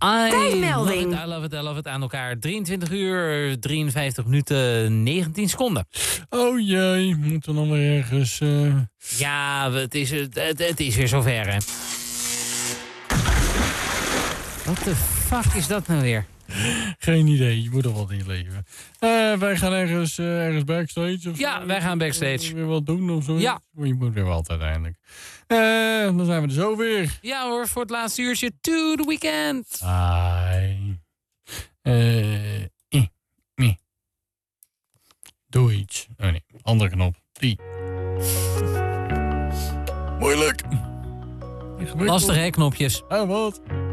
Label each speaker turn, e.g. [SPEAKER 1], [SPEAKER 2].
[SPEAKER 1] Tijdmelding.
[SPEAKER 2] I love it. Aan elkaar 23 uur, 53 minuten, 19 seconden.
[SPEAKER 3] Oh jee, moeten we dan weer ergens...
[SPEAKER 2] Ja, het is weer zover, hè. Wat de fuck is dat nou weer?
[SPEAKER 3] Geen idee, je moet er wat in leven. Wij gaan ergens backstage of
[SPEAKER 2] Ja,
[SPEAKER 3] zo.
[SPEAKER 2] wij gaan backstage.
[SPEAKER 3] Weer wat doen of zo.
[SPEAKER 2] Ja.
[SPEAKER 3] Je moet weer wat uiteindelijk. Dan zijn we er zo weer.
[SPEAKER 2] Ja hoor, voor het laatste uurtje. To the weekend.
[SPEAKER 3] Ai. Doe iets. Oh nee, andere knop. Die. Moeilijk.
[SPEAKER 2] Lastig hè, knopjes.
[SPEAKER 3] Wat?